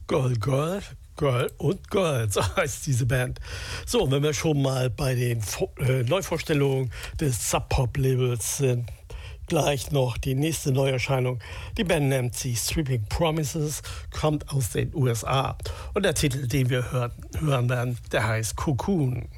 Girl und Girl, so heißt diese Band. So, wenn wir schon mal bei den Neuvorstellungen des Sub-Pop-Labels sind, gleich noch die nächste Neuerscheinung. Die Band nennt sich Sweeping Promises, kommt aus den USA. Und der Titel, den wir hören werden, der heißt Cocoon.